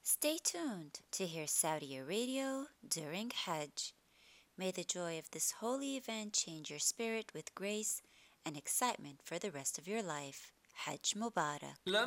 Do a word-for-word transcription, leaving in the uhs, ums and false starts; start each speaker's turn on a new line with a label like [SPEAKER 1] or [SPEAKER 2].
[SPEAKER 1] Stay tuned to hear Saudi Radio during Hajj. May the joy of this holy event change your spirit with grace and excitement for the rest of your life. Hajj Mubarak.